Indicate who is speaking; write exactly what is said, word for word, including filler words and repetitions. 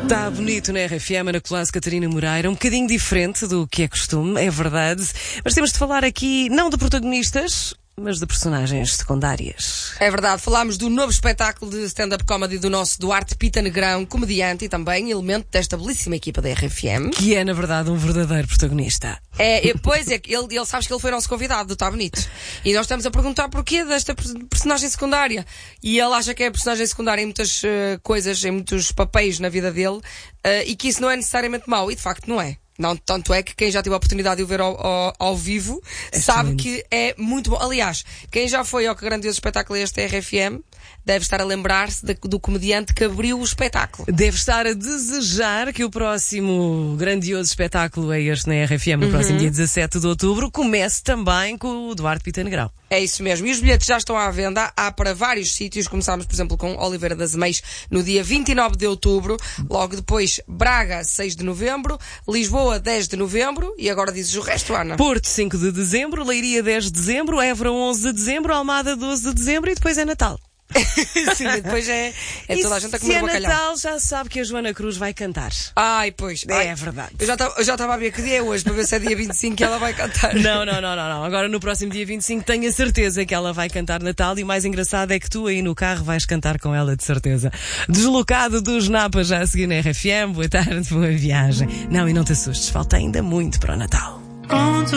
Speaker 1: Está bonito na R F M, Ana Colasso, Catarina Moreira, um bocadinho diferente do que é costume, é verdade, mas temos de falar aqui não de protagonistas, mas de personagens secundárias.
Speaker 2: É verdade, falámos do novo espetáculo de stand-up comedy do nosso Duarte Pita Negrão, comediante e também elemento desta belíssima equipa da R F M.
Speaker 1: Que é, na verdade, um verdadeiro protagonista.
Speaker 2: É, e, pois é, ele, ele sabes que ele foi nosso convidado do Tá Bonito. E nós estamos a perguntar porquê desta personagem secundária. E ele acha que é personagem secundária em muitas uh, coisas, em muitos papéis na vida dele, uh, e que isso não é necessariamente mau. E de facto não é. Não, tanto é que quem já teve a oportunidade de o ver ao, ao, ao vivo é sabe lindo. Que é muito bom. Aliás, quem já foi ao que grandioso espetáculo este R F M deve estar a lembrar-se de, do comediante que abriu o espetáculo.
Speaker 1: Deve estar a desejar que o próximo grandioso espetáculo é este na R F M, no uhum. próximo dia dezassete de outubro, comece também com o Duarte Pita Negrão.
Speaker 2: É isso mesmo. E os bilhetes já estão à venda. Há para vários sítios. Começámos, por exemplo, com Oliveira das Meias no dia vinte e nove de outubro. Logo depois, Braga, seis de novembro. Lisboa, dez de novembro. E agora dizes o resto, Ana.
Speaker 1: Porto, cinco de dezembro. Leiria, dez de dezembro. Évora, onze de dezembro. Almada, doze de dezembro. E depois é Natal.
Speaker 2: Sim, depois é, é toda a gente a comer
Speaker 1: se
Speaker 2: o bacalhau.
Speaker 1: Se é Natal, já sabe que a Joana Cruz vai cantar.
Speaker 2: Ai, pois.
Speaker 1: É,
Speaker 2: ai,
Speaker 1: é verdade.
Speaker 2: Eu já estava a ver que dia é hoje, para ver se é dia vinte e cinco que ela vai cantar.
Speaker 1: Não, não, não, não, não. Agora no próximo dia vinte e cinco tenho a certeza que ela vai cantar Natal, e o mais engraçado é que tu aí no carro vais cantar com ela, de certeza. Deslocado dos Napas, já a seguir na R F M. Boa tarde, boa viagem. Não, e não te assustes, falta ainda muito para o Natal.